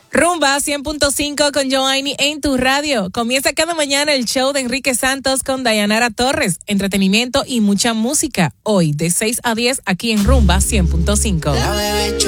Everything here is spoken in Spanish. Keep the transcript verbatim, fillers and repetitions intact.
Rumba cien punto cinco con Joanny en tu radio. Comienza cada mañana el show de Enrique Santos con Dayanara Torres. Entretenimiento y mucha música. Hoy de seis a diez aquí en Rumba cien punto cinco.